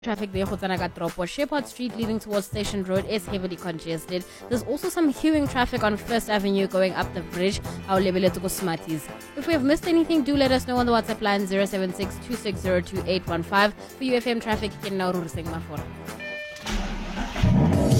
Traffic there, Khotanaga Tropo. Shepherd Street leading towards Station Road is heavily congested. There's also some queuing traffic on First Avenue going up the bridge. Smarties. If we have missed anything, do let us know on the WhatsApp line 076 2602 815. For UFM traffic, you can now Mafora.